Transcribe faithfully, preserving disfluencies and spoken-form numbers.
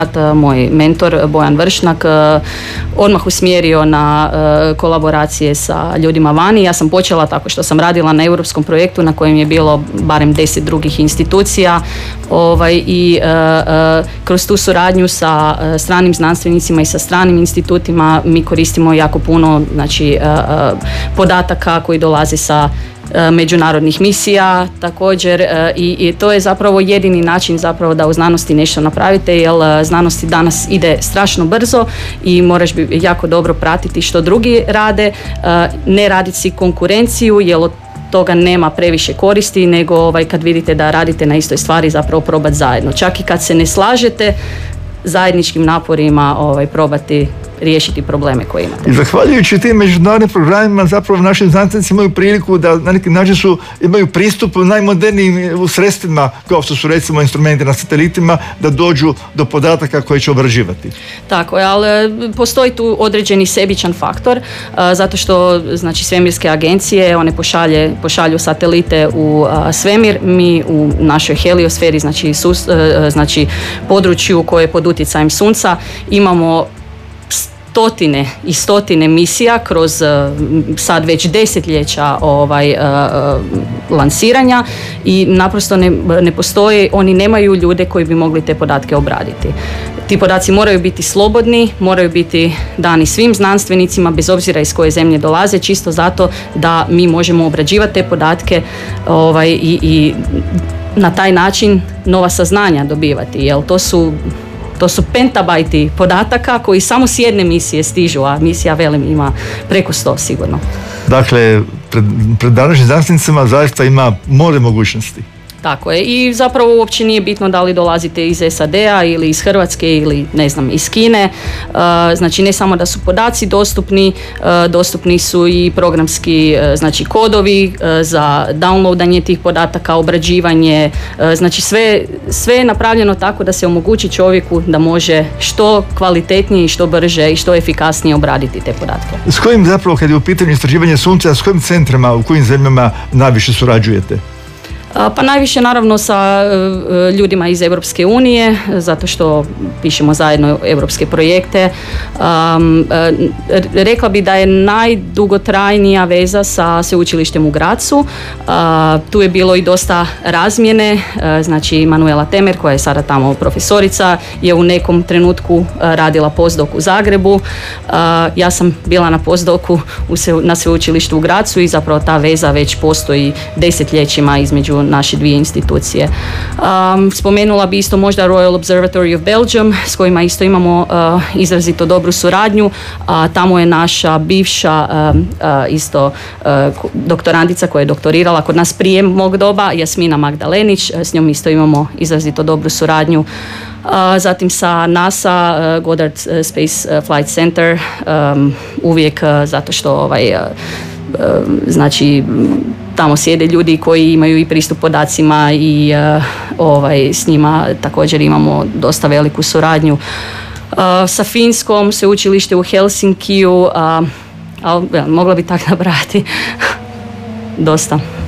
moj mentor Bojan Vršnak odmah usmjerio na kolaboracije sa ljudima vani. Ja sam počela tako što sam radila na europskom projektu na kojem je bilo barem deset drugih institucija ovaj, i kroz tu suradnju sa stranim znanstvenicima i sa stranim institutima mi koristimo jako puno znači, podataka koji dolaze sa međunarodnih misija također i, i to je zapravo jedini način zapravo da u znanosti nešto napravite, jer znanosti danas ide strašno brzo i moraš bi jako dobro pratiti što drugi rade, ne raditi si konkurenciju jer od toga nema previše koristi, nego ovaj, kad vidite da radite na istoj stvari zapravo probati zajedno. Čak i kad se ne slažete, zajedničkim naporima ovaj, probati riješiti probleme koje imate. I zahvaljujući tim međunarodnim programima zapravo naši znanstvenici imaju priliku da na neki način su, imaju pristup najmodernijim sredstvima kao što su recimo instrumenti na satelitima da dođu do podataka koje će obrađivati. Tako je, ali postoji tu određeni sebičan faktor a, zato što znači svemirske agencije one pošalje, pošalju satelite u a, svemir, mi u našoj heliosferi znači, sus, a, znači području koje je pod utjecajem sunca imamo stotine i stotine misija kroz sad već desetljeća ovaj, lansiranja i naprosto ne, ne postoji, oni nemaju ljude koji bi mogli te podatke obraditi. Ti podaci moraju biti slobodni, moraju biti dani svim znanstvenicima bez obzira iz koje zemlje dolaze, čisto zato da mi možemo obrađivati te podatke ovaj, i, i na taj način nova saznanja dobivati, jer to su To su pentabajti podataka koji samo s jedne misije stižu, a misija velim ima preko sto sigurno. Dakle, pred, pred današnjim znanstvenicima zaista ima more mogućnosti. Tako je i zapravo uopće nije bitno da li dolazite iz S A D-a ili iz Hrvatske ili ne znam iz Kine, uh, znači ne samo da su podaci dostupni, uh, dostupni su i programski uh, znači kodovi uh, za downloadanje tih podataka, obrađivanje, uh, znači sve, sve je napravljeno tako da se omogući čovjeku da može što kvalitetnije i što brže i što efikasnije obraditi te podatke. S kojim zapravo kad je u pitanju istraživanje sunca, s kojim centrima, u kojim zemljama najviše surađujete? Pa najviše naravno sa ljudima iz Europske unije, zato što pišemo zajedno europske projekte. Um, rekla bi da je najdugotrajnija veza sa sveučilištem u Grazu. Uh, tu je bilo i dosta razmjene, uh, znači Manuela Temer koja je sada tamo profesorica je u nekom trenutku radila postdoc u Zagrebu. Uh, ja sam bila na postdocu na sveučilištu u Grazu i zapravo ta veza već postoji desetljećima između naše dvije institucije. Um, spomenula bi isto možda Royal Observatory of Belgium s kojima isto imamo uh, izrazito dobru suradnju, a tamo je naša bivša uh, uh, isto uh, doktorandica koja je doktorirala kod nas prije mog doba, Jasmina Magdalenić, s njom isto imamo izrazito dobru suradnju. Uh, zatim sa NASA, uh, Goddard Space uh, Flight Center, um, uvijek uh, zato što ovaj, uh, uh, znači tamo sjede ljudi koji imaju i pristup podacima i uh, ovaj, s njima također imamo dosta veliku suradnju. Uh, sa Finskom, sveučilište u Helsinkiju, uh, ali ja, mogla bi tako nabrati dosta.